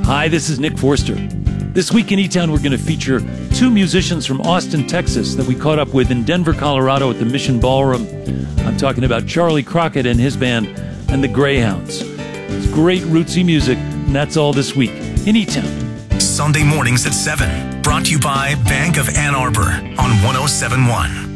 Hi, this is Nick Forster. This week in E-Town, we're going to feature two musicians from Austin, Texas that we caught up with in Denver, Colorado at the Mission Ballroom. I'm talking about Charlie Crockett and his band and the Greyhounds. It's great rootsy music, and that's all this week in E-Town. Sunday mornings at 7. Brought to you by Bank of Ann Arbor on 107.1.